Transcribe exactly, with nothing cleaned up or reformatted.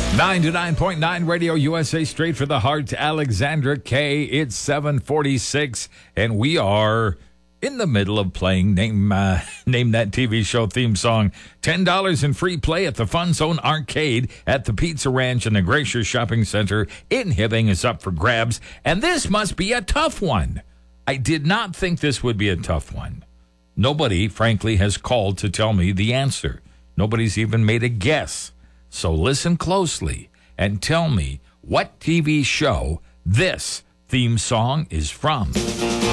ninety-nine point nine Radio U S A, straight for the heart. Alexandra K. It's seven forty-six, and we are in the middle of playing Name uh, Name That T V Show theme song. ten dollars in free play at the Fun Zone Arcade at the Pizza Ranch and the Glacier Shopping Center in Hibbing is up for grabs, and this must be a tough one. I did not think this would be a tough one. Nobody, frankly, has called to tell me the answer. Nobody's even made a guess. So listen closely and tell me what T V show this theme song is from.